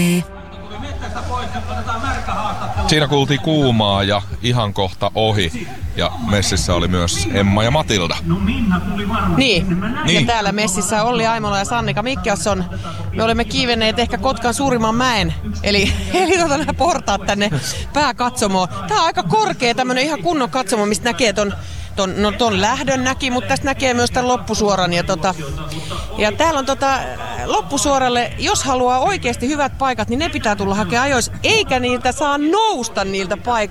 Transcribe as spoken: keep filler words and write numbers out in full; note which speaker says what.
Speaker 1: Siinä kuultiin kuumaa ja ihan kohta ohi. Ja messissä oli myös Emma ja Matilda.
Speaker 2: Niin,
Speaker 1: Niin.
Speaker 2: ja täällä messissä Olli Aimola ja Sannika Mikkelsson. Me olemme kiivenneet ehkä Kotkan suurimman mäen, eli, eli tota nämä portaat tänne pääkatsomoon. Tää on aika korkea, tämmönen ihan kunnon katsomo, mistä näkee ton, ton, no ton lähdön näki, mutta tästä näkee myös tämän loppusuoran. Ja, tota, ja täällä on tota, loppusuoralle, jos haluaa oikeasti hyvät paikat, niin ne pitää tulla hakemaan ajoissa, eikä niiltä saa nousta niiltä paikoilta.